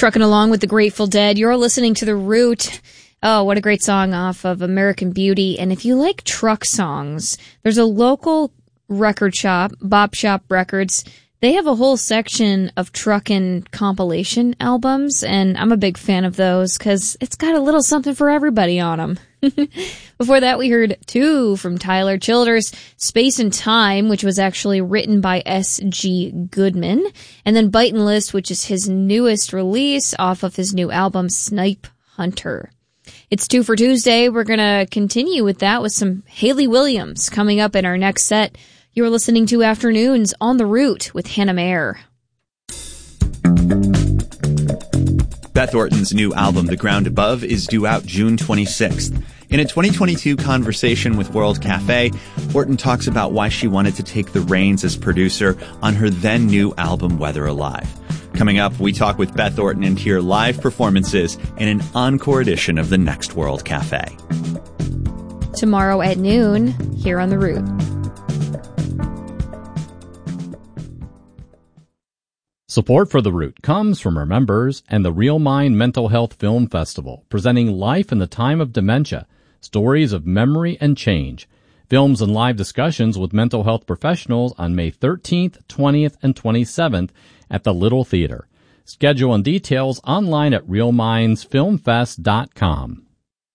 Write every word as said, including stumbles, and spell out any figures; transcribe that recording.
Trucking along with the Grateful Dead. You're listening to The Root. Oh, what a great song off of American Beauty. And if you like truck songs, there's a local record shop, Bop Shop Records. They have a whole section of truckin' compilation albums, and I'm a big fan of those because it's got a little something for everybody on them. Before that, we heard two from Tyler Childers, Space and Time, which was actually written by S G Goodman, and then Bite and List, which is his newest release off of his new album, Snipe Hunter. It's Two for Tuesday. We're going to continue with that with some Hayley Williams coming up in our next set. You're listening to Afternoons on the Route with Hannah Mayer. Beth Orton's new album, The Ground Above, is due out June twenty-sixth. In a twenty twenty-two conversation with World Cafe, Orton talks about why she wanted to take the reins as producer on her then new album, Weather Alive. Coming up, we talk with Beth Orton and hear live performances in an encore edition of the next World Cafe. Tomorrow at noon, here on The Route. Support for The Route comes from our members and the Real Mind Mental Health Film Festival, presenting Life in the Time of Dementia, Stories of Memory and Change. Films and live discussions with mental health professionals on May thirteenth, twentieth, and twenty-seventh at the Little Theater. Schedule and details online at real minds film fest dot com.